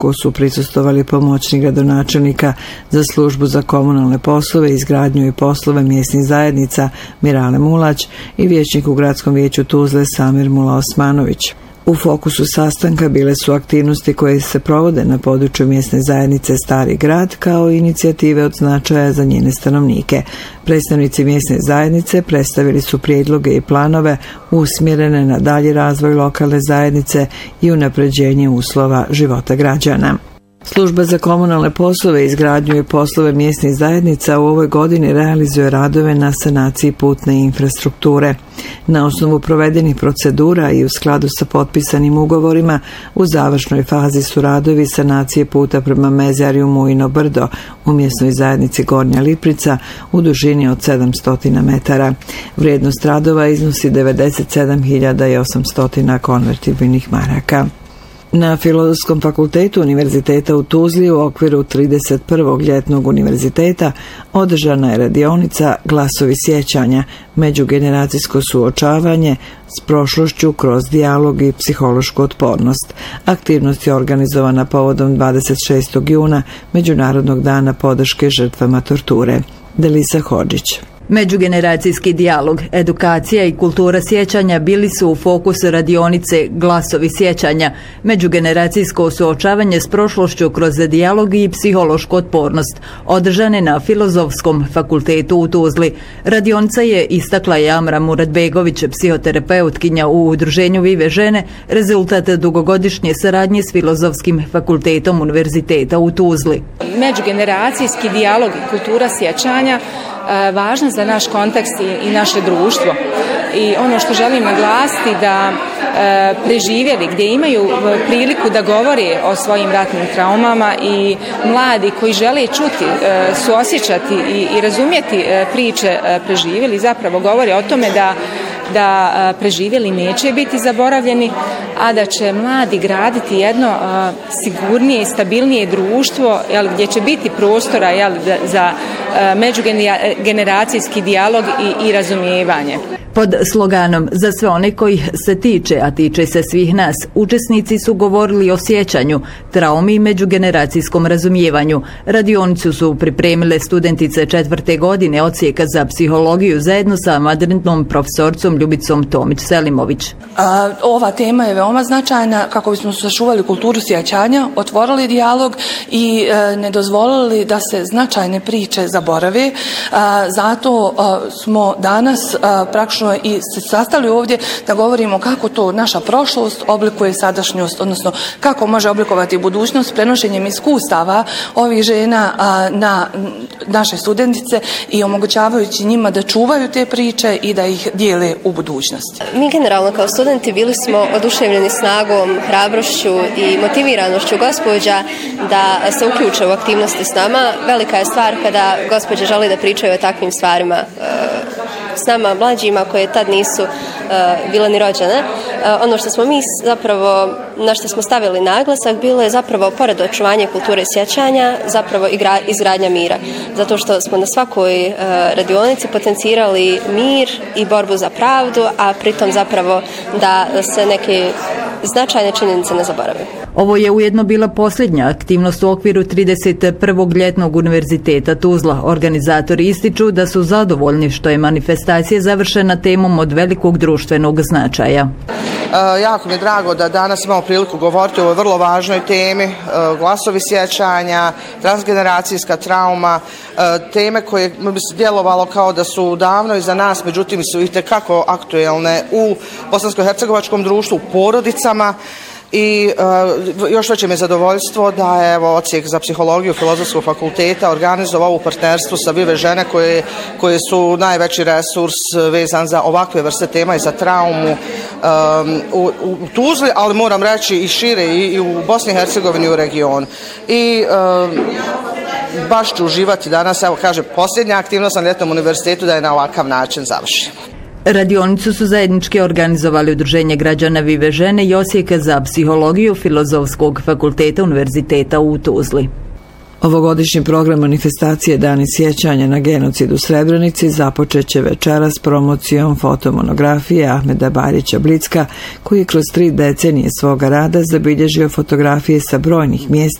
ko su prisustvovali pomoćnik gradonačelnika za službu za komunalne poslove, izgradnju i poslove mjesnih zajednica Mirale Mulać i vijećnik u Gradskom vijeću Tuzle Samir Mula Osmanović. U fokusu sastanka bile su aktivnosti koje se provode na području mjesne zajednice Stari grad, kao i inicijative od značaja za njene stanovnike. Predstavnici mjesne zajednice predstavili su prijedloge i planove usmjerene na dalji razvoj lokalne zajednice i unapređenje uslova života građana. Služba za komunalne poslove, izgradnju i poslove mjesnih zajednica u ovoj godini realizuje radove na sanaciji putne infrastrukture. Na osnovu provedenih procedura i u skladu sa potpisanim ugovorima, u završnoj fazi su radovi sanacije puta prema Mezariju Mujino Brdo u mjesnoj zajednici Gornja Liprica u dužini od 700 metara. Vrijednost radova iznosi 97.800 konvertibilnih maraka. Na Filozofskom fakultetu Univerziteta u Tuzli u okviru 31. ljetnog univerziteta održana je radionica Glasovi sjećanja, međugeneracijsko suočavanje s prošlošću kroz dijalog i psihološku otpornost. Aktivnost je organizovana povodom 26. juna, Međunarodnog dana podrške žrtvama torture. Delisa Hodžić. Međugeneracijski dijalog, edukacija i kultura sjećanja bili su u fokusu radionice Glasovi sjećanja, međugeneracijsko suočavanje s prošlošću kroz dijalog i psihološku otpornost, održane na Filozofskom fakultetu u Tuzli. Radionica je, istakla Amra Muratbegović, psihoterapeutkinja u udruženju Vive žene, rezultat dugogodišnje saradnje s Filozofskim fakultetom Univerziteta u Tuzli. Međugeneracijski dijalog i kultura sjećanja važna za naš kontekst i naše društvo. I ono što želim naglasiti da preživjeli gdje imaju priliku da govore o svojim ratnim traumama i mladi koji žele čuti, suosjećati i razumjeti priče preživjeli, zapravo govore o tome da preživjeli neće biti zaboravljeni, a da će mladi graditi jedno sigurnije i stabilnije društvo gdje će biti prostora za međugeneracijski dijalog i razumijevanje. Pod sloganom "Za sve one koji se tiče, a tiče se svih nas", učesnici su govorili o sjećanju, traumi i međugeneracijskom razumijevanju. Radionicu su pripremile studentice 4. godine odsjeka za psihologiju zajedno sa madridnom profesorcom Ljubicom Tomić-Selimović. Ova tema je veoma značajna kako bismo sačuvali kulturu sjećanja, otvorili dijalog i ne dozvolili da se značajne priče zaborave. Zato smo danas praktično i se sastali ovdje da govorimo kako to naša prošlost oblikuje sadašnjost, odnosno kako može oblikovati budućnost prenošenjem iskustava ovih žena na naše studentice i omogućavajući njima da čuvaju te priče i da ih dijele u budućnosti. Mi generalno kao studenti bili smo oduševljeni snagom, hrabrošću i motiviranošću gospođa da se uključe u aktivnosti s nama. Velika je stvar kada gospođe žele da pričaju o takvim stvarima s nama mlađima koje tad nisu bile ni rođene. Ono što smo mi zapravo, na što smo stavili naglasak, bilo je zapravo pored očuvanja kulture sjećanja, zapravo izgradnja mira. Zato što smo na svakoj radionici potencirali mir i borbu za pravdu, a pritom zapravo da se neke značajne činjenice ne zaborave. Ovo je ujedno bila posljednja aktivnost u okviru 31. ljetnog univerziteta Tuzla. Organizatori ističu da su zadovoljni što je manifestacija završena temom od velikog društvenog značaja. Jako mi je drago da danas imamo priliku govoriti o ovoj vrlo važnoj temi, glasovi sjećanja, transgeneracijska trauma, teme koje bi se djelovalo kao da su davno iza nas, međutim su itekako aktuelne u bosansko-hercegovačkom društvu, u porodicama. I još veće mi je zadovoljstvo da je odsjek za psihologiju Filozofskog fakulteta organizovao ovu partnerstvu sa Vive žene koje su najveći resurs vezan za ovakve vrste tema i za traumu u Tuzli, ali moram reći i šire i u Bosni i Hercegovini i u regionu. I baš ću uživati danas, evo kaže, posljednja aktivnost na ljetnom univerzitetu da je na ovakav način završimo. Radionicu su zajednički organizovali Udruženje građana Vive žene i odsjeka za psihologiju Filozofskog fakulteta Univerziteta u Tuzli. Ovogodišnji program manifestacije Dani sjećanja na genocid u Srebrenici započet će večeras promocijom fotomonografije Ahmeda Barića Blicka, koji je kroz 3 decenije svoga rada zabilježio fotografije sa brojnih mjesta